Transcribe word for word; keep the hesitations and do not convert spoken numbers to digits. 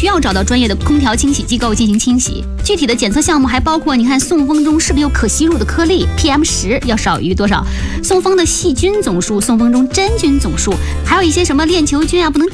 需要找到专业的空调清洗机构进行清洗。具体的检测项目还包括，你看送风中是不是有可吸入的颗粒 P M 十 要少于多少，送风的细菌总数，送风中真菌总数，还有一些什么链球菌啊不能